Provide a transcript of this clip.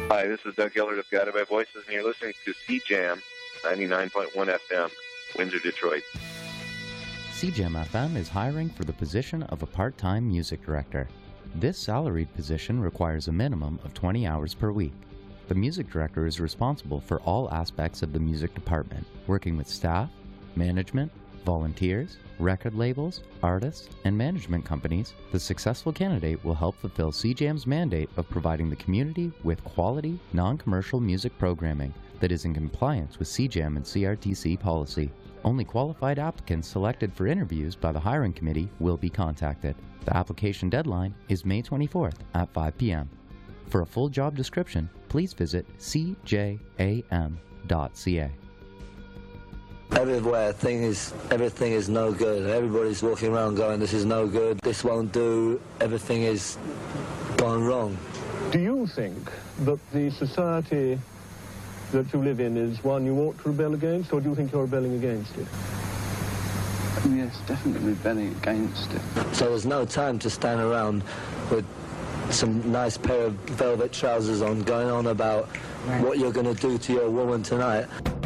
Hi, this is Doug Gillard of Guided by Voices, and you're listening to CJAM 99.1 FM, Windsor, Detroit. CJAM FM is hiring for the position of a part-time music director. This salaried position requires a minimum of 20 hours per week. The music director is responsible for all aspects of the music department, working with staff, management, volunteers, record labels, artists, and management companies. The successful candidate will help fulfill CJAM's mandate of providing the community with quality, non-commercial music programming that is in compliance with CJAM and CRTC policy. Only qualified applicants selected for interviews by the hiring committee will be contacted. The application deadline is May 24th at 5 p.m. For a full job description, please visit cjam.ca. Everywhere, everything is no good. Everybody's walking around going, this is no good, this won't do, everything is gone wrong. Do you think that the society that you live in is one you ought to rebel against, or do you think you're rebelling against it? Yes, definitely rebelling against it. So there's no time to stand around with some nice pair of velvet trousers on, going on about what you're going to do to your woman tonight.